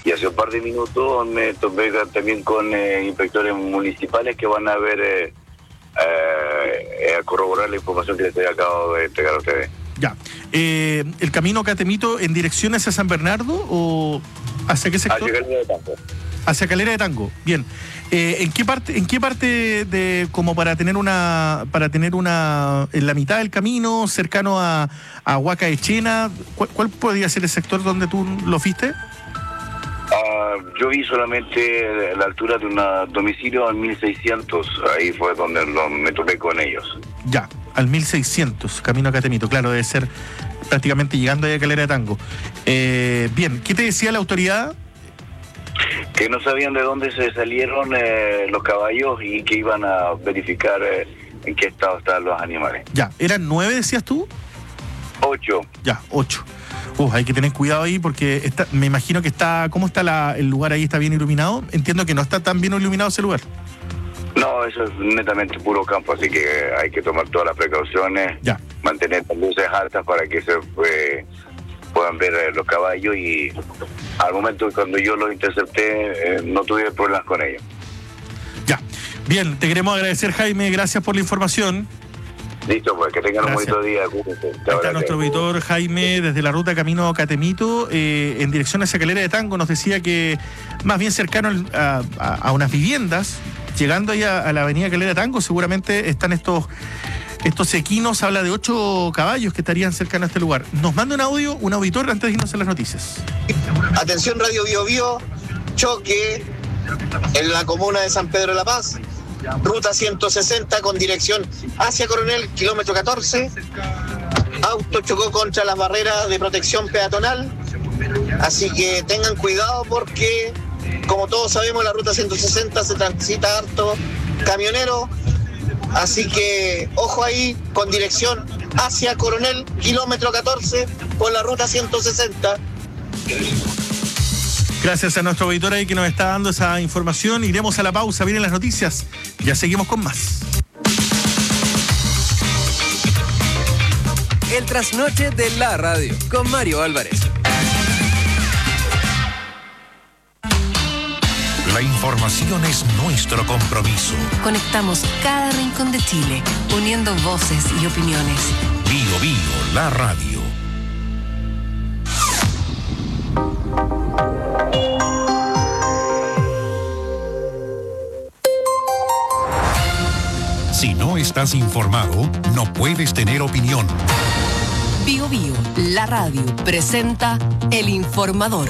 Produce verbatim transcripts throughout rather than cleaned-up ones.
Y hace un par de minutos me topé también con eh, inspectores municipales que van a ver, eh, eh, a corroborar la información que les acabo de entregar a ustedes. Ya. Eh, ¿El camino Catemito en dirección hacia San Bernardo o hacia qué sector? Hacia Calera de Tango. Hacia Calera de Tango. Bien. Eh, ¿En qué parte, en qué parte de, como para tener una, para tener una, en la mitad del camino, cercano a, a Huaca Echena, ¿cuál, cuál podría ser el sector donde tú lo viste? Uh, yo vi solamente la altura de un domicilio al mil seiscientos, ahí fue donde lo, me topé con ellos. Ya, al mil seiscientos, camino a Catemito, claro, debe ser prácticamente llegando ahí a Calera de Tango. Eh, bien, ¿qué te decía la autoridad? Que no sabían de dónde se salieron eh, los caballos y que iban a verificar eh, en qué estado estaban los animales. Ya, ¿eran nueve decías tú? Ocho. Ya, ocho. Uh, hay que tener cuidado ahí porque está, me imagino que está, ¿cómo está la, el lugar ahí? ¿Está bien iluminado? Entiendo que no está tan bien iluminado ese lugar. No, eso es netamente puro campo, así que hay que tomar todas las precauciones, ya. Mantener las luces altas para que se eh, puedan ver eh, los caballos y al momento cuando yo los intercepté eh, no tuve problemas con ellos. Ya, bien, te queremos agradecer, Jaime, gracias por la información. Listo, pues que tengan gracias. Un bonito día. Cuídense. Está nuestro auditor Jaime desde la ruta Camino Catemito, eh, en dirección hacia Calera de Tango. Nos decía que más bien cercano a, a, a unas viviendas, llegando ahí a, a la avenida Calera de Tango, seguramente están estos, estos equinos, habla de ocho caballos que estarían cercanos a este lugar. Nos manda un audio, un auditor, antes de irnos a las noticias. Atención, Radio Bio Bio, choque en la comuna de San Pedro de la Paz. Ruta ciento sesenta con dirección hacia Coronel, kilómetro catorce. Auto chocó contra las barreras de protección peatonal. Así que tengan cuidado porque, como todos sabemos, la ruta ciento sesenta se transita harto camionero. Así que ojo ahí, con dirección hacia Coronel, kilómetro catorce, por la ruta ciento sesenta. Gracias a nuestro auditor ahí que nos está dando esa información. Iremos a la pausa, vienen las noticias. Ya seguimos con más. El trasnoche de la radio, con Mario Álvarez. La información es nuestro compromiso. Conectamos cada rincón de Chile, uniendo voces y opiniones. Bio Bio, la radio. Si no estás informado, no puedes tener opinión. Bio Bio, la radio, presenta El Informador.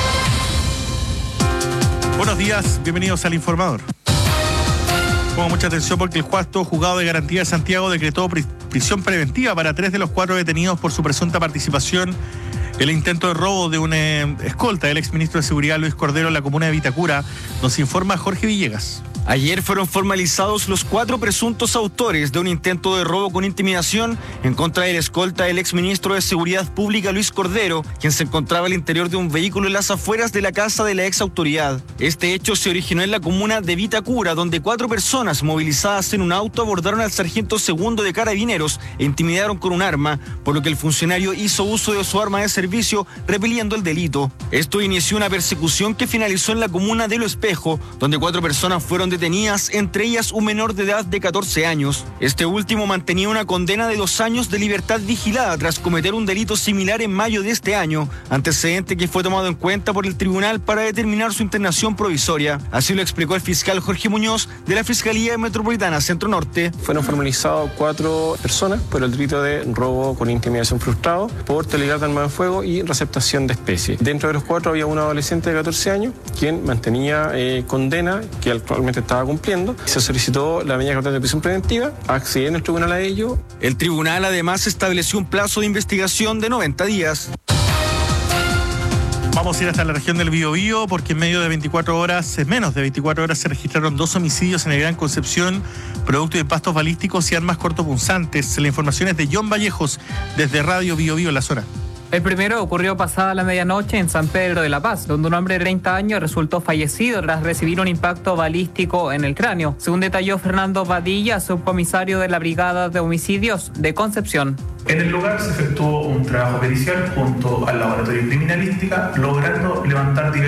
Buenos días, bienvenidos al Informador. Pongo mucha atención porque el Juasto Juzgado de Garantía de Santiago decretó prisión preventiva para tres de los cuatro detenidos por su presunta participación en el intento de robo de una escolta del exministro de Seguridad Luis Cordero en la comuna de Vitacura. Nos informa Jorge Villegas. Ayer fueron formalizados los cuatro presuntos autores de un intento de robo con intimidación en contra del escolta del exministro de Seguridad Pública Luis Cordero, quien se encontraba al interior de un vehículo en las afueras de la casa de la ex autoridad. Este hecho se originó en la comuna de Vitacura, donde cuatro personas movilizadas en un auto abordaron al sargento segundo de Carabineros e intimidaron con un arma, por lo que el funcionario hizo uso de su arma de servicio, repeliendo el delito. Esto inició una persecución que finalizó en la comuna de Lo Espejo, donde cuatro personas fueron detenidas, entre ellas un menor de edad de catorce años. Este último mantenía una condena de dos años de libertad vigilada tras cometer un delito similar en mayo de este año, antecedente que fue tomado en cuenta por el tribunal para determinar su internación provisoria. Así lo explicó el fiscal Jorge Muñoz de la Fiscalía Metropolitana Centro Norte. Fueron formalizados cuatro personas por el delito de robo con intimidación frustrado, porte ilegal de arma de fuego y receptación de especie. Dentro de los cuatro había un adolescente de catorce años quien mantenía eh, condena que actualmente estaba cumpliendo. Se solicitó la medida cautelar de prisión preventiva, accediendo el tribunal a ello. El tribunal además estableció un plazo de investigación de noventa días. Vamos a ir hasta la región del Biobío porque en medio de veinticuatro horas, en menos de veinticuatro horas, se registraron dos homicidios en el Gran Concepción, producto de impactos balísticos y armas cortopunzantes. La información es de John Vallejos, desde Radio Biobío en la zona. El primero ocurrió pasada la medianoche en San Pedro de la Paz, donde un hombre de treinta años resultó fallecido tras recibir un impacto balístico en el cráneo, según detalló Fernando Badilla, subcomisario de la Brigada de Homicidios de Concepción. En el lugar se efectuó un trabajo pericial junto al laboratorio de criminalística, logrando levantar diversos